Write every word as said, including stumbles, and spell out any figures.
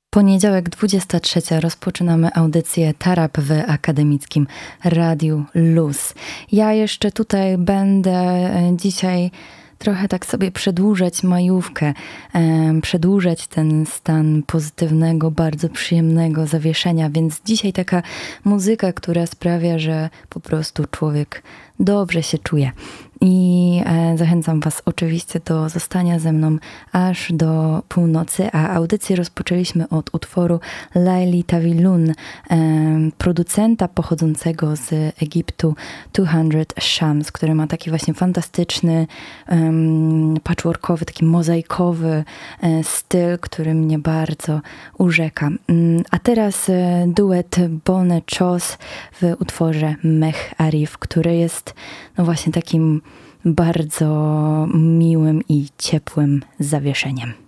Poniedziałek dwudziesta trzecia rozpoczynamy audycję Tarab w akademickim Radiu Luz. Ja jeszcze tutaj będę dzisiaj trochę tak sobie przedłużać majówkę, e, przedłużać ten stan pozytywnego, bardzo przyjemnego zawieszenia, więc dzisiaj taka muzyka, która sprawia, że po prostu człowiek dobrze się czuje. I e, zachęcam Was oczywiście do zostania ze mną aż do północy, a audycję rozpoczęliśmy od utworu Laili Tawilun, e, producenta pochodzącego z Egiptu dwieście Shams, który ma taki właśnie fantastyczny, um, patchworkowy, taki mozaikowy e, styl, który mnie bardzo urzeka. Um, a teraz e, duet Bonne Chose w utworze Mech Arif, który jest no właśnie takim bardzo miłym i ciepłym zawieszeniem.